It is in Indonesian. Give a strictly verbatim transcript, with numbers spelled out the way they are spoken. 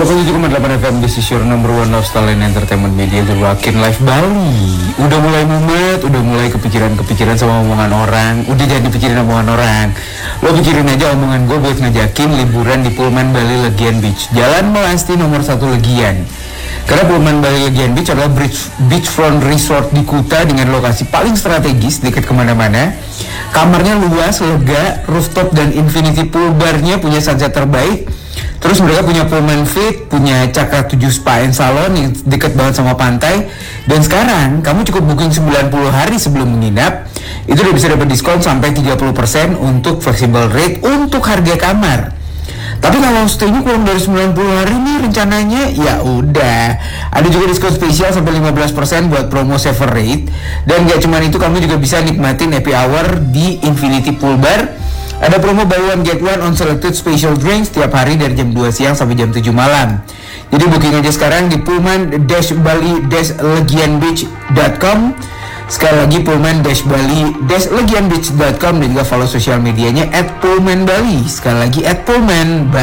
seratus tujuh koma delapan F M, this is your number one lifestyle and entertainment media, The Rockin' Life Bali. Udah mulai mumet, udah mulai kepikiran-kepikiran sama omongan orang. Udah jangan dipikirin omongan orang. Lo pikirin aja omongan gue buat ngajakin liburan di Pullman Bali Legian Beach, Jalan Melasti nomor satu Legian. Karena Pullman Bali Legian Beach adalah beach, beachfront resort di Kuta dengan lokasi paling strategis dekat kemana-mana. Kamarnya luas, lega, rooftop dan infinity pool barnya punya sunset terbaik. Terus mereka punya Pullman Fit, punya Cakra tujuh Spa and Salon yang dekat banget sama pantai. Dan sekarang kamu cukup booking sembilan puluh hari sebelum menginap, itu udah bisa dapat diskon sampai tiga puluh persen untuk flexible rate untuk harga kamar. Tapi kalau stay-nya kurang dari sembilan puluh hari nih rencananya, ya udah. Ada juga diskon spesial sampai lima belas persen buat promo saver rate. Dan gak cuma itu, kamu juga bisa nikmatin happy hour di Infinity Pool Bar. Ada promo buy one get one on selected special drinks tiap hari dari jam dua siang sampai jam tujuh malam. Jadi booking aja sekarang di pullman-bali-legian beach dot com. Sekali lagi pullman-bali-legian beach dot com, dan juga follow sosial medianya at pullman bali. Sekali lagi at pullman bali.